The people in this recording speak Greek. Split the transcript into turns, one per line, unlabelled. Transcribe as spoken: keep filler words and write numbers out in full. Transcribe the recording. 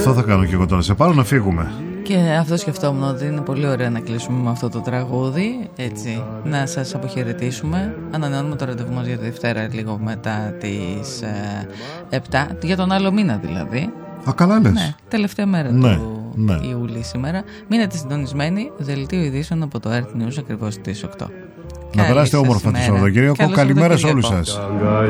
Αυτό θα κάνω και εγώ τώρα. Σε πάρω να φύγουμε.
Και αυτό σκεφτόμουν, ότι είναι πολύ ωραία να κλείσουμε με αυτό το τραγούδι. Έτσι, να σας αποχαιρετήσουμε. Ανανεώνουμε το ραντεβού μας για τη Δευτέρα λίγο μετά τις ε, επτά. Για τον άλλο μήνα δηλαδή.
Α, καλά λες.
Ναι, τελευταία μέρα
ναι,
του
ναι.
Ιούλη σήμερα. Μείνετε συντονισμένοι. Δελτίο ειδήσεων από το Earth News ακριβώς στις οκτώ.
Να περάσετε όμορφα το Σαββατοκύριακο. Καλημέρα σε όλους σας.